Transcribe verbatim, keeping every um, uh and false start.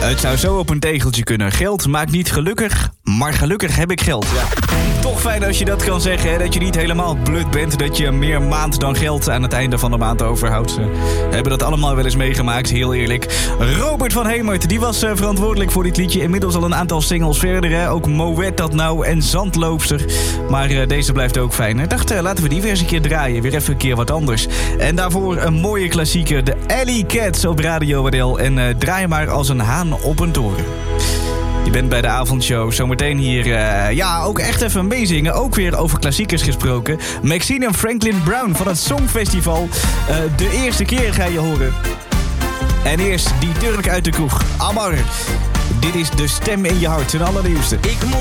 Het zou zo op een tegeltje kunnen. Geld maakt niet gelukkig, maar gelukkig heb ik geld. Ja. Toch fijn als je dat kan zeggen, hè? Dat je niet helemaal blut bent. Dat je meer maand dan geld aan het einde van de maand overhoudt. We hebben dat allemaal wel eens meegemaakt, heel eerlijk. Robert van Hemert, die was uh, verantwoordelijk voor dit liedje. Inmiddels al een aantal singles verder, hè? Ook Moet dat nou en Zandloopster. Maar uh, deze blijft ook fijn. Ik dacht, uh, laten we die weer eens een keer draaien. Weer even een keer wat anders. En daarvoor een mooie klassieker, de Alley Cats op Radio W D L. En uh, draai maar als een haan op een toren. Je bent bij de avondshow. Zometeen hier, uh, ja, ook echt even meezingen. Ook weer over klassiekers gesproken. Maxine en Franklin Brown van het Songfestival. Uh, de eerste keer ga je horen. En eerst die Turk uit de kroeg. Amar. Dit is de stem in je hart, zijn allernieuwste. Ik moet